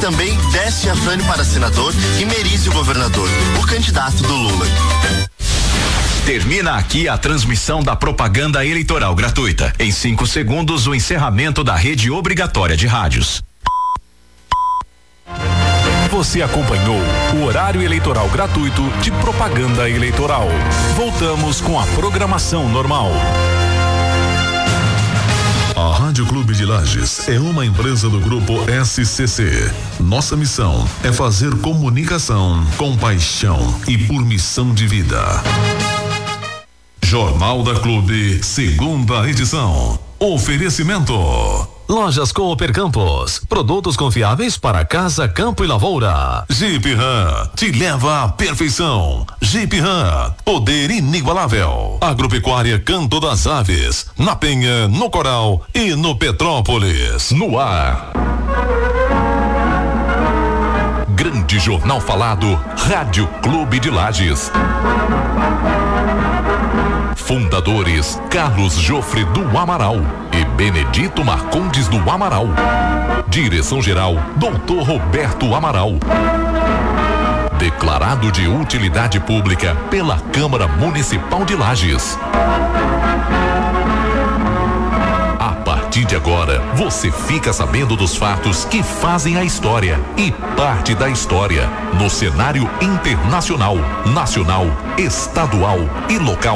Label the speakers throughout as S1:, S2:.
S1: também Décio Afrânio para senador e Merizio governador, o candidato do Lula.
S2: Termina aqui a transmissão da propaganda eleitoral gratuita. Em 5 segundos, o encerramento da rede obrigatória de rádios.
S3: Você acompanhou o horário eleitoral gratuito de propaganda eleitoral. Voltamos com a programação normal.
S4: A Rádio Clube de Lages é uma empresa do grupo SCC. Nossa missão é fazer comunicação com paixão e por missão de vida. Jornal da Clube, segunda edição. Oferecimento:
S5: Lojas Cooper Campos, produtos confiáveis para casa, campo e lavoura.
S4: Jeep Ram, te leva à perfeição. Jeep Ram, poder inigualável. Agropecuária Canto das Aves, na Penha, no Coral e no Petrópolis.
S2: No ar. Grande Jornal Falado, Rádio Clube de Lages. Fundadores: Carlos Jofre do Amaral e Benedito Marcondes do Amaral. Direção-geral: Dr. Roberto Amaral. Declarado de utilidade pública pela Câmara Municipal de Lages. A partir de agora, você fica sabendo dos fatos que fazem a história e parte da história no cenário internacional, nacional, estadual e local.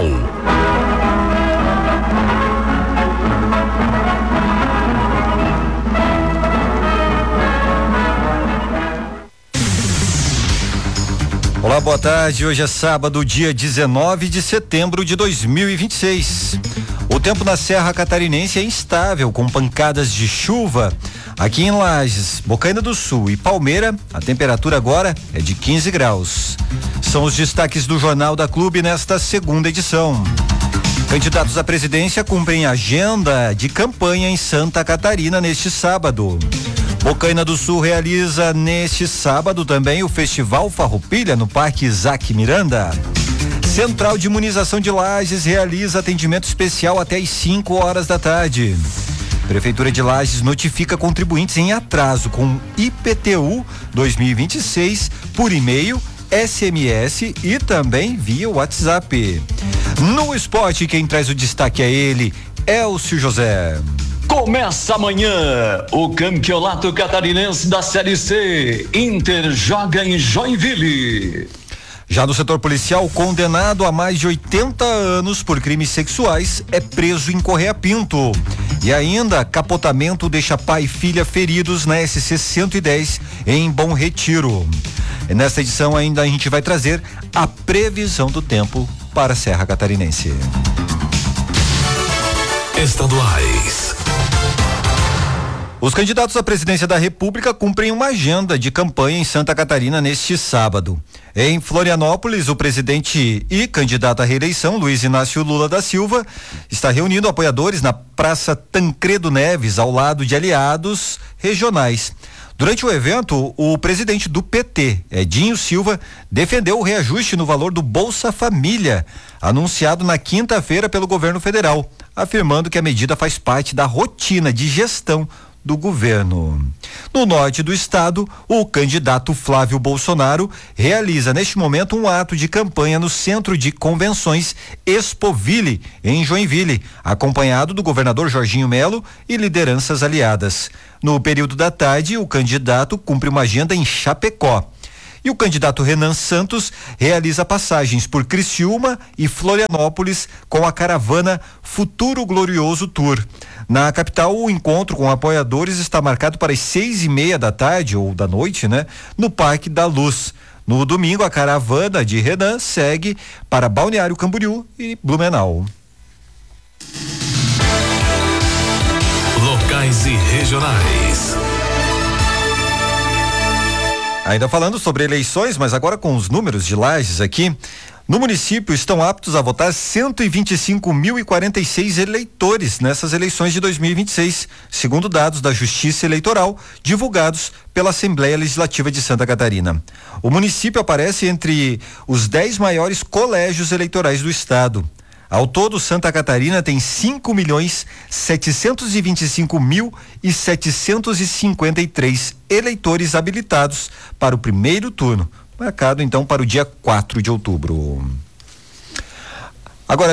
S6: Olá, boa tarde. Hoje é sábado, dia 19 de setembro de 2026. O tempo na Serra Catarinense é instável, com pancadas de chuva. Aqui em Lages, Bocaina do Sul e Palmeira, a temperatura agora é de 15 graus. São os destaques do Jornal da Clube nesta segunda edição. Candidatos à presidência cumprem agenda de campanha em Santa Catarina neste sábado. Bocaina do Sul realiza neste sábado também o Festival Farroupilha no Parque Isaac Miranda. Central de Imunização de Lages realiza atendimento especial até às 5 horas da tarde. Prefeitura de Lages notifica contribuintes em atraso com IPTU 2026 por e-mail, SMS e também via WhatsApp. No esporte, quem traz o destaque é ele, Elcio José.
S7: Começa amanhã o Campeonato Catarinense da Série C. Inter joga em Joinville.
S6: Já no setor policial, condenado a mais de 80 anos por crimes sexuais é preso em Correia Pinto. E ainda, capotamento deixa pai e filha feridos na SC 110 em Bom Retiro. E nesta edição ainda a gente vai trazer a previsão do tempo para a Serra Catarinense.
S4: Estaduais.
S6: Os candidatos à presidência da República cumprem uma agenda de campanha em Santa Catarina neste sábado. Em Florianópolis, o presidente e candidato à reeleição, Luiz Inácio Lula da Silva, está reunindo apoiadores na Praça Tancredo Neves, ao lado de aliados regionais. Durante o evento, o presidente do PT, Edinho Silva, defendeu o reajuste no valor do Bolsa Família, anunciado na quinta-feira pelo governo federal, afirmando que a medida faz parte da rotina de gestão do governo. No norte do estado, o candidato Flávio Bolsonaro realiza neste momento um ato de campanha no Centro de Convenções Expoville, em Joinville, acompanhado do governador Jorginho Melo e lideranças aliadas. No período da tarde, o candidato cumpre uma agenda em Chapecó. E o candidato Renan Santos realiza passagens por Criciúma e Florianópolis com a caravana Futuro Glorioso Tour. Na capital, o encontro com apoiadores está marcado para as 6:30 da tarde ou da noite, no Parque da Luz. No domingo, a caravana de Renan segue para Balneário Camboriú e Blumenau.
S4: Locais e regionais.
S6: Ainda falando sobre eleições, mas agora com os números de Lages aqui. No município estão aptos a votar 125.046 eleitores nessas eleições de 2026, segundo dados da Justiça Eleitoral divulgados pela Assembleia Legislativa de Santa Catarina. O município aparece entre os 10 maiores colégios eleitorais do estado. Ao todo, Santa Catarina tem 5.725.753 eleitores habilitados para o primeiro turno, marcado então para o dia 4 de outubro. Agora,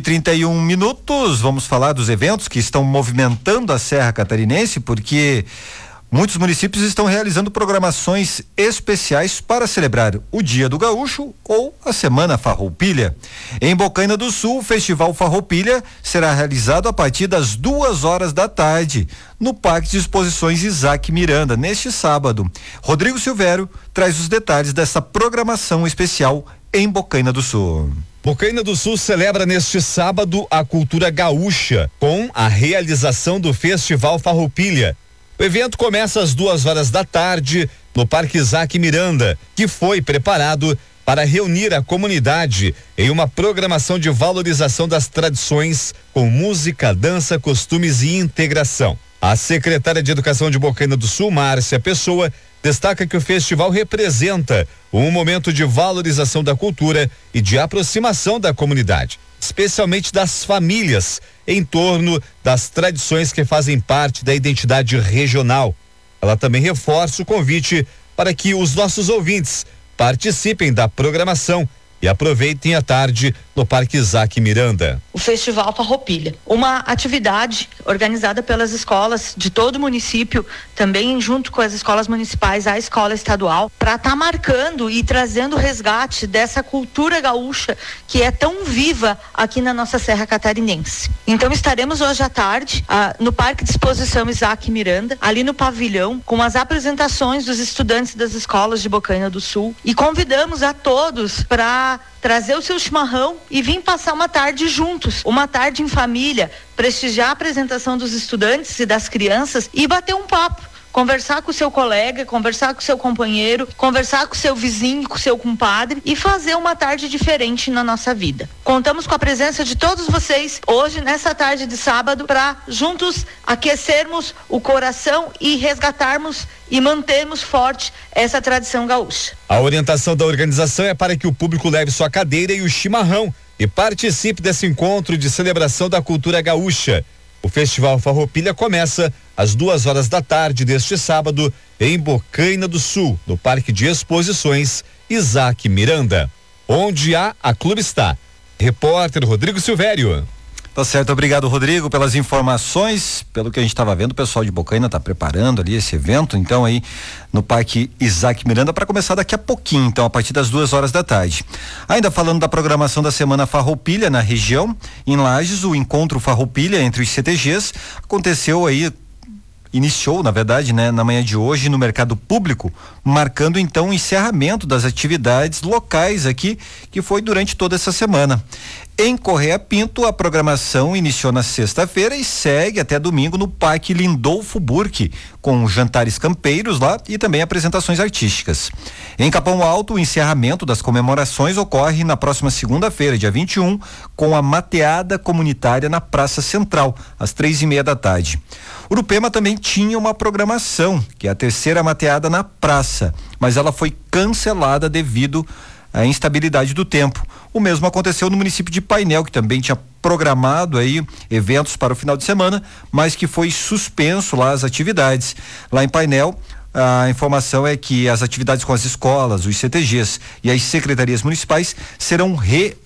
S6: 12:31, vamos falar dos eventos que estão movimentando a Serra Catarinense, porque muitos municípios estão realizando programações especiais para celebrar o Dia do Gaúcho ou a Semana Farroupilha. Em Bocaina do Sul, o Festival Farroupilha será realizado a partir das 2h da tarde no Parque de Exposições Isaac Miranda, neste sábado. Rodrigo Silvério traz os detalhes dessa programação especial em Bocaina do Sul.
S8: Bocaina do Sul celebra neste sábado a cultura gaúcha com a realização do Festival Farroupilha. O evento começa às 2h da tarde no Parque Isaac Miranda, que foi preparado para reunir a comunidade em uma programação de valorização das tradições com música, dança, costumes e integração. A secretária de Educação de Bocaina do Sul, Márcia Pessoa, destaca que o festival representa um momento de valorização da cultura e de aproximação da comunidade, especialmente das famílias, em torno das tradições que fazem parte da identidade regional. Ela também reforça o convite para que os nossos ouvintes participem da programação e aproveitem a tarde no Parque Isaac Miranda.
S9: O Festival Farroupilha, uma atividade organizada pelas escolas de todo o município, também junto com as escolas municipais, a escola estadual, para estar marcando e trazendo o resgate dessa cultura gaúcha que é tão viva aqui na nossa Serra Catarinense. Então estaremos hoje à tarde no Parque de Exposição Isaac Miranda, ali no pavilhão, com as apresentações dos estudantes das escolas de Bocaina do Sul, e convidamos a todos para trazer o seu chimarrão e vir passar uma tarde juntos, uma tarde em família, prestigiar a apresentação dos estudantes e das crianças e bater um papo, conversar com o seu colega, conversar com o seu companheiro, conversar com o seu vizinho, com o seu compadre e fazer uma tarde diferente na nossa vida. Contamos com a presença de todos vocês hoje, nessa tarde de sábado, para juntos aquecermos o coração e resgatarmos e mantermos forte essa tradição gaúcha.
S8: A orientação da organização é para que o público leve sua cadeira e o chimarrão e participe desse encontro de celebração da cultura gaúcha. O Festival Farroupilha começa às 2h da tarde deste sábado em Bocaina do Sul, no Parque de Exposições Isaac Miranda, onde a Clube está. Repórter Rodrigo Silvério.
S6: Tá certo, obrigado, Rodrigo, pelas informações. Pelo que a gente estava vendo, o pessoal de Bocaina está preparando ali esse evento, então aí no Parque Isaac Miranda, para começar daqui a pouquinho, então a partir das 2h da tarde. Ainda falando da programação da Semana Farroupilha na região, em Lages, o encontro Farroupilha entre os CTGs aconteceu aí, iniciou, na verdade, né, na manhã de hoje no mercado público, marcando então o encerramento das atividades locais aqui, que foi durante toda essa semana. Em Correia Pinto, a programação iniciou na sexta-feira e segue até domingo no Parque Lindolfo Burke, com jantares campeiros lá e também apresentações artísticas. Em Capão Alto, o encerramento das comemorações ocorre na próxima segunda-feira, dia 21, com a mateada comunitária na Praça Central, às 3:30 da tarde. Urupema também tinha uma programação, que é a terceira mateada na praça, mas ela foi cancelada devido à instabilidade do tempo. O mesmo aconteceu no município de Painel, que também tinha programado aí eventos para o final de semana, mas que foi suspenso lá as atividades. Lá em Painel, a informação é que as atividades com as escolas, os CTGs e as secretarias municipais serão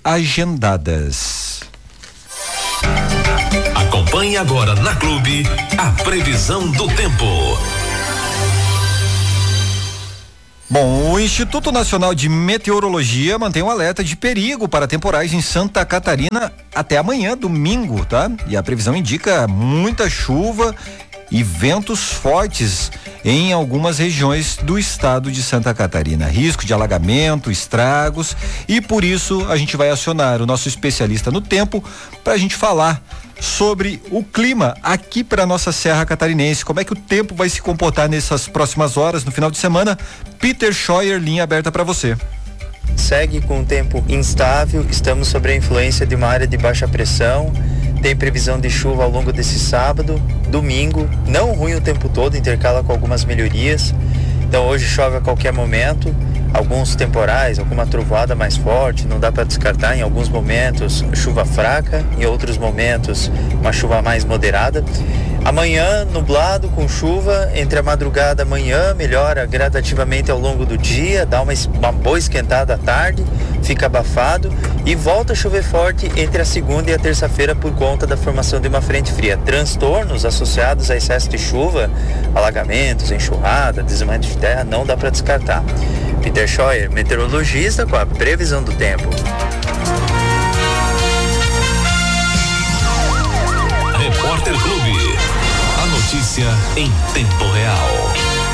S6: reagendadas.
S2: Acompanhe agora na Clube a previsão do tempo.
S6: Bom, o Instituto Nacional de Meteorologia mantém um alerta de perigo para temporais em Santa Catarina até amanhã, domingo, tá? E a previsão indica muita chuva e ventos fortes em algumas regiões do estado de Santa Catarina. Risco de alagamento, estragos, e por isso a gente vai acionar o nosso especialista no tempo para a gente falar sobre o clima aqui para nossa Serra Catarinense. Como é que o tempo vai se comportar nessas próximas horas, no final de semana? Peter Scheuer, linha aberta para você.
S10: Segue com o tempo instável, estamos sob a influência de uma área de baixa pressão, tem previsão de chuva ao longo desse sábado, domingo, não ruim o tempo todo, intercala com algumas melhorias, então hoje chove a qualquer momento, alguns temporais, alguma trovoada mais forte, não dá para descartar. Em alguns momentos chuva fraca, em outros momentos uma chuva mais moderada. Amanhã nublado com chuva, entre a madrugada e amanhã melhora gradativamente ao longo do dia, dá uma boa esquentada à tarde, fica abafado e volta a chover forte entre a segunda e a terça-feira por conta da formação de uma frente fria. Transtornos associados a excesso de chuva, alagamentos, enxurrada, deslizamento de terra, não dá para descartar. Peter Scheuer, meteorologista, com a previsão do tempo.
S2: Repórter Clube. A notícia em tempo real.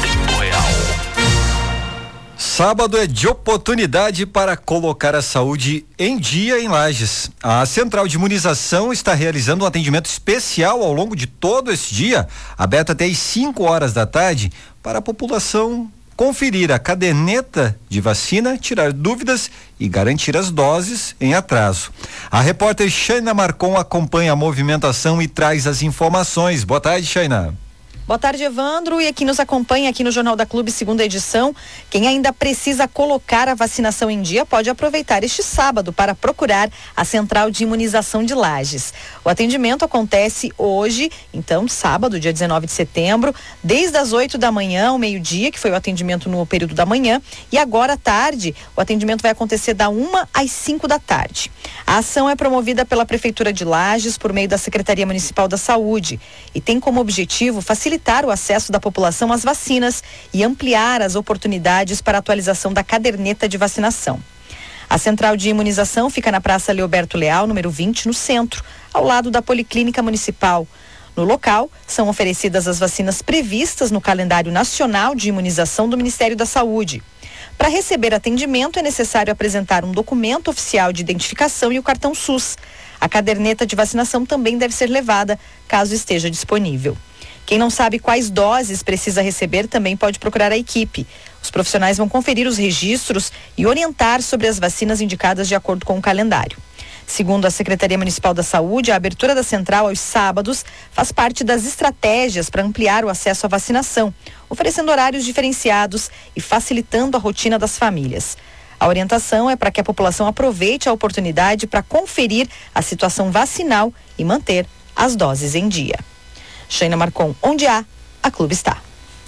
S6: Sábado é de oportunidade para colocar a saúde em dia em Lages. A Central de Imunização está realizando um atendimento especial ao longo de todo esse dia, aberto até às 5 horas da tarde, para a população conferir a caderneta de vacina, tirar dúvidas e garantir as doses em atraso. A repórter Shaina Marcon acompanha a movimentação e traz as informações. Boa tarde, Shaina.
S11: Boa tarde, Evandro, e quem nos acompanha aqui no Jornal da Clube, segunda edição, quem ainda precisa colocar a vacinação em dia pode aproveitar este sábado para procurar a Central de Imunização de Lages. O atendimento acontece hoje, então, sábado, dia 19 de setembro, desde as 8 da manhã ao meio-dia, que foi o atendimento no período da manhã, e agora à tarde, o atendimento vai acontecer da 1 às 5 da tarde. A ação é promovida pela Prefeitura de Lages por meio da Secretaria Municipal da Saúde e tem como objetivo facilitar o acesso da população às vacinas e ampliar as oportunidades para a atualização da caderneta de vacinação. A Central de Imunização fica na Praça Leoberto Leal, número 20, no centro, ao lado da Policlínica Municipal. No local, são oferecidas as vacinas previstas no calendário nacional de imunização do Ministério da Saúde. Para receber atendimento, é necessário apresentar um documento oficial de identificação e o cartão SUS. A caderneta de vacinação também deve ser levada, caso esteja disponível. Quem não sabe quais doses precisa receber também pode procurar a equipe. Os profissionais vão conferir os registros e orientar sobre as vacinas indicadas de acordo com o calendário. Segundo a Secretaria Municipal da Saúde, a abertura da central aos sábados faz parte das estratégias para ampliar o acesso à vacinação, oferecendo horários diferenciados e facilitando a rotina das famílias. A orientação é para que a população aproveite a oportunidade para conferir a situação vacinal e manter as doses em dia. Shaina Marcon, onde há, a Clube está.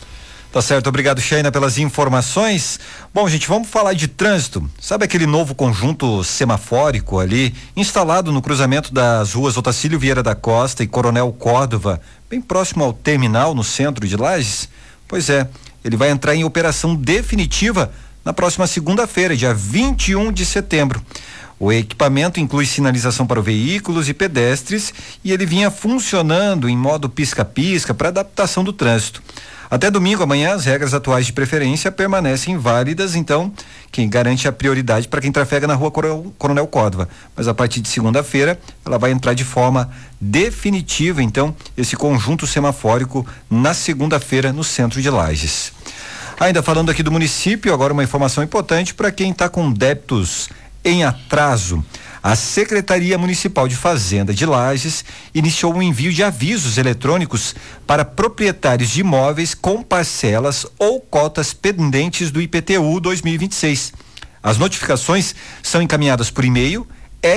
S6: Tá certo, obrigado, Shaina, pelas informações. Bom, gente, vamos falar de trânsito. Sabe aquele novo conjunto semafórico ali, instalado no cruzamento das ruas Otacílio Vieira da Costa e Coronel Córdova, bem próximo ao terminal, no centro de Lages? Pois é, ele vai entrar em operação definitiva na próxima segunda-feira, dia 21 de setembro. O equipamento inclui sinalização para veículos e pedestres e ele vinha funcionando em modo pisca-pisca para adaptação do trânsito. Até domingo, amanhã, as regras atuais de preferência permanecem válidas, então, quem garante a prioridade para quem trafega na rua Coronel Córdova. Mas a partir de segunda-feira, ela vai entrar de forma definitiva, então, esse conjunto semafórico na segunda-feira no centro de Lages. Ainda falando aqui do município, agora uma informação importante para quem está com débitos em atraso. A Secretaria Municipal de Fazenda de Lages iniciou um envio de avisos eletrônicos para proprietários de imóveis com parcelas ou cotas pendentes do IPTU 2026. As notificações são encaminhadas por e-mail,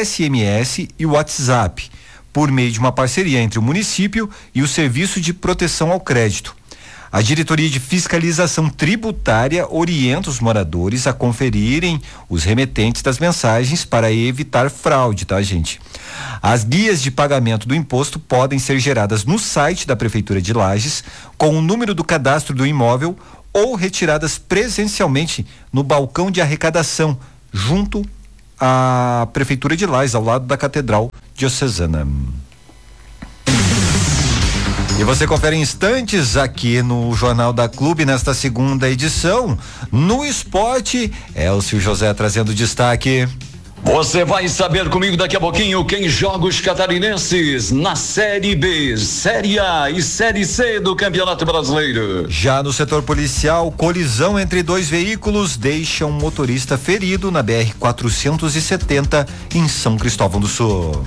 S6: SMS e WhatsApp, por meio de uma parceria entre o município e o Serviço de Proteção ao Crédito. A Diretoria de Fiscalização Tributária orienta os moradores a conferirem os remetentes das mensagens para evitar fraude, tá, gente? As guias de pagamento do imposto podem ser geradas no site da Prefeitura de Lages com o número do cadastro do imóvel ou retiradas presencialmente no balcão de arrecadação, junto à Prefeitura de Lages, ao lado da Catedral Diocesana. E você confere em instantes aqui no Jornal da Clube, nesta segunda edição. No esporte, Elcio José trazendo destaque.
S7: Você vai saber comigo daqui a pouquinho quem joga os catarinenses na Série B, Série A e Série C do Campeonato Brasileiro.
S6: Já no setor policial, colisão entre dois veículos deixa um motorista ferido na BR-470 em São Cristóvão do Sul.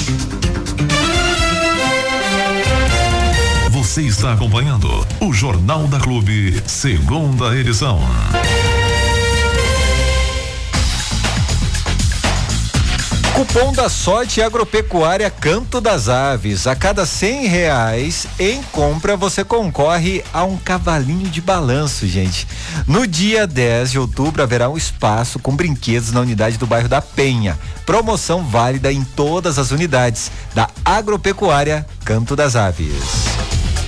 S4: Você está acompanhando o Jornal da Clube, segunda edição.
S6: Cupom da Sorte Agropecuária Canto das Aves. A cada R$100 em compra você concorre a um cavalinho de balanço, gente. No dia 10 de outubro haverá um espaço com brinquedos na unidade do bairro da Penha. Promoção válida em todas as unidades da Agropecuária Canto das Aves.